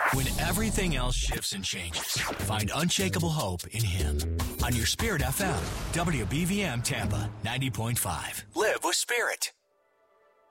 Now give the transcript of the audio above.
When everything else shifts and changes, find unshakable hope in Him. On your Spirit FM, WBVM Tampa 90.5. Live with Spirit.